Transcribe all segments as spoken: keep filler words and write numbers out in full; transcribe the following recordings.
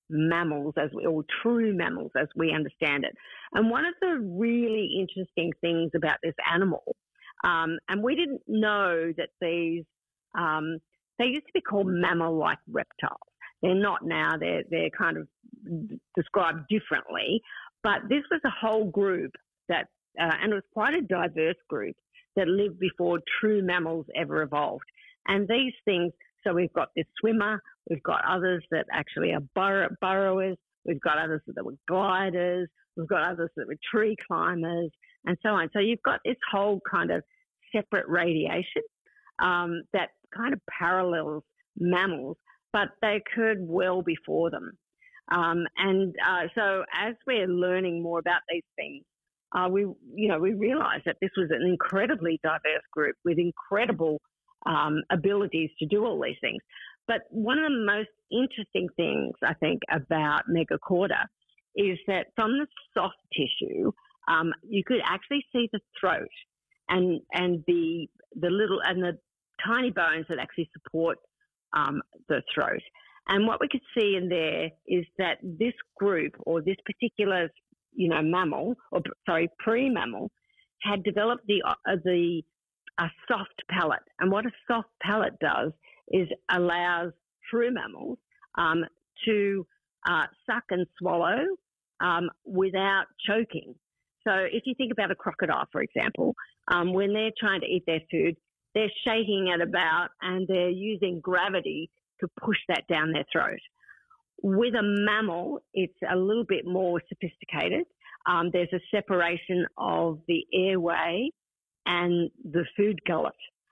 mammals as we, or true mammals as we understand it. And one of the really interesting things about this animal, um, and we didn't know that these, um, they used to be called mammal-like reptiles. They're not now. They're they're kind of described differently. But this was a whole group that, uh, and it was quite a diverse group that lived before true mammals ever evolved. And these things, so we've got this swimmer, we've got others that actually are burrow, burrowers, we've got others that were gliders, we've got others that were tree climbers, and so on. So you've got this whole kind of separate radiation um, that kind of parallels mammals, but they occurred well before them. Um, and uh, so as we're learning more about these things, uh, we, you know, we realise that this was an incredibly diverse group with incredible um, abilities to do all these things. But one of the most interesting things, I think, about Megachorda is that from the soft tissue, um, you could actually see the throat and and the the little and the tiny bones that actually support um, the throat. And what we could see in there is that this group or this particular, you know, mammal, or sorry, pre-mammal, had developed the uh, the a soft palate. And what a soft palate does is allows true mammals um, to uh, suck and swallow um, without choking. So if you think about a crocodile, for example, um, when they're trying to eat their food, they're shaking it about and they're using gravity to push that down their throat. With a mammal, it's a little bit more sophisticated. Um, there's a separation of the airway and the food gullet.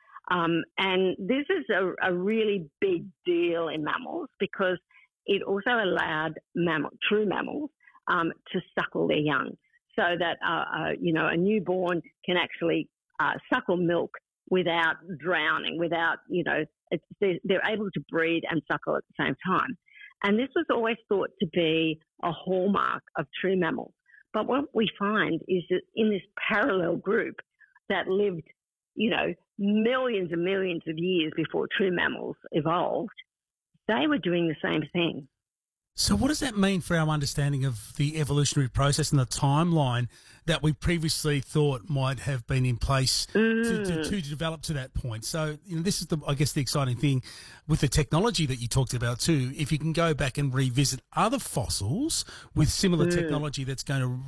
Um, and this is a, a really big deal in mammals because it also allowed mammal, true mammals um, to suckle their young so that, uh, uh, you know, a newborn can actually uh, suckle milk without drowning, without, you know, it's, they're, they're able to breed and suckle at the same time. And this was always thought to be a hallmark of true mammals. But what we find is that in this parallel group that lived, you know, millions and millions of years before true mammals evolved, they were doing the same thing. So what does that mean for our understanding of the evolutionary process and the timeline that we previously thought might have been in place mm. to, to, to develop to that point? So, you know, this is, the, I guess, the exciting thing with the technology that you talked about too. If you can go back and revisit other fossils with similar mm. technology that's going to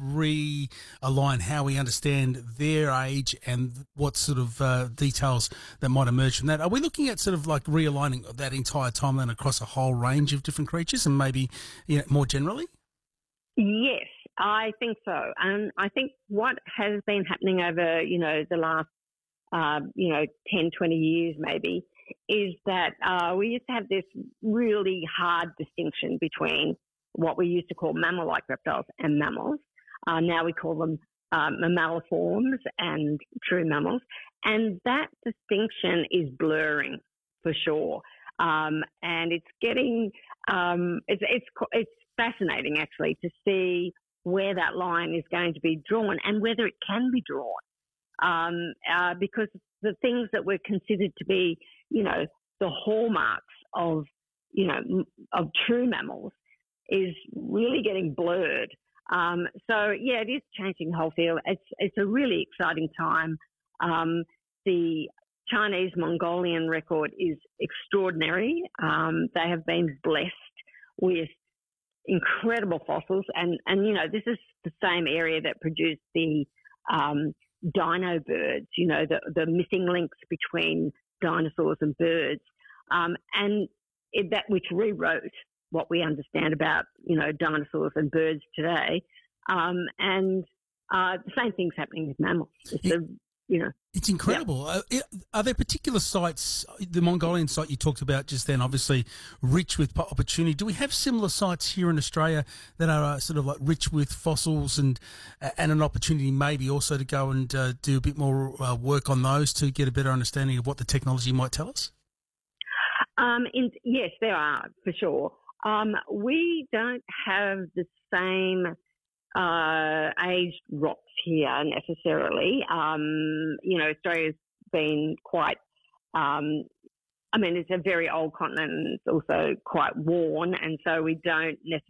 realign how we understand their age and what sort of uh, details that might emerge from that. Are we looking at sort of like realigning that entire timeline across a whole range of different creatures and maybe, you know, more generally? Yes, I think so. And I think what has been happening over, you know, the last, uh, you know, ten, twenty years maybe, is that uh, we used to have this really hard distinction between what we used to call mammal-like reptiles and mammals. Uh, now we call them uh, mammaliforms and true mammals. And that distinction is blurring for sure. Um, and it's getting, um, it's, it's, it's fascinating actually to see where that line is going to be drawn and whether it can be drawn. Um, uh, because the things that were considered to be, you know, the hallmarks of, you know, of true mammals is really getting blurred. Um, so yeah, it is changing the whole field. It's, it's a really exciting time. Um, the Chinese Mongolian record is extraordinary. Um, they have been blessed with incredible fossils, and, and you know, this is the same area that produced the um, dino birds, you know, the, the missing links between dinosaurs and birds, um, and it, that which rewrote what we understand about, you know, dinosaurs and birds today. Um, and uh, the same thing's happening with mammals. It's a, you know, it's incredible. Yeah. Uh, are there particular sites, the Mongolian site you talked about just then, obviously rich with opportunity? Do we have similar sites here in Australia that are uh, sort of like rich with fossils and uh, and an opportunity maybe also to go and uh, do a bit more uh, work on those to get a better understanding of what the technology might tell us? Um, in, yes, there are, for sure. Um, we don't have the same uh, aged rocks here necessarily. Um, you know, Australia's been quite, um, I mean, it's a very old continent and it's also quite worn, and so we don't necessarily